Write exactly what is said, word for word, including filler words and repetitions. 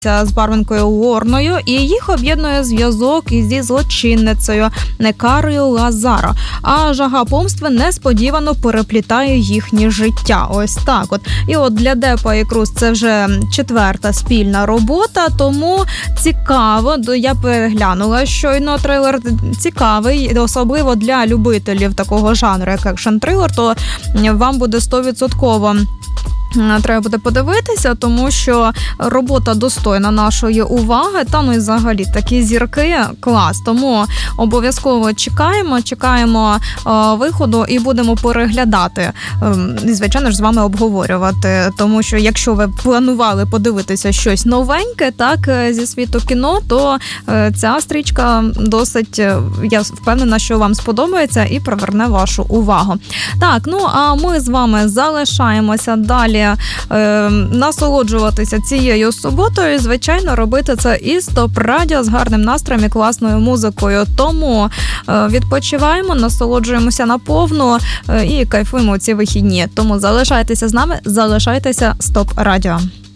з барменкою Лорною, і їх об'єднує зв'язок ізі злочинницею Некарою Лазаро. А жага помстви несподівано переплітає їхнє життя. Ось так от. І от для Деппа і Круз це вже четверта спільна робота, тому цікаво. Я переглянула щойно трейлер. Цікавий, особливо для любителів такого жанру, як екшн-трилер, то вам буде сто відсотків треба буде подивитися, тому що робота достойна нашої уваги, та ну і взагалі такі зірки клас. Тому обов'язково чекаємо, чекаємо е, виходу і будемо переглядати. Е, і, звичайно ж, з вами обговорювати, тому що якщо ви планували подивитися щось новеньке, так, зі світу кіно, то е, ця стрічка досить, я впевнена, що вам сподобається і приверне вашу увагу. Так, ну а ми з вами залишаємося далі Е, насолоджуватися цією суботою, звичайно, робити це із Топ Радіо з гарним настроєм і класною музикою. Тому е, відпочиваємо, насолоджуємося наповну е, і кайфуємо ці вихідні. Тому залишайтеся з нами, залишайтеся з Топ Радіо.